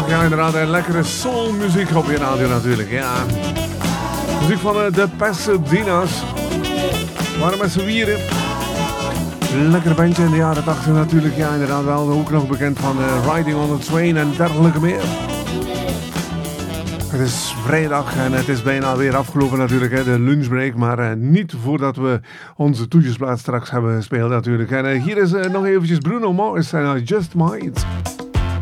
Ja, inderdaad, lekkere soulmuziek op je radio natuurlijk, ja. Muziek van de Pasadena's. Waren met z'n vieren. Lekker bandje in de jaren 80 natuurlijk, ja, inderdaad wel. Ook nog bekend van Riding on the Train en dergelijke meer. Het is vrijdag en het is bijna weer afgelopen natuurlijk, hè, de lunchbreak. Maar niet voordat we onze toetjesplaat straks hebben gespeeld natuurlijk. En hier is nog eventjes Bruno Mars en I Just Might.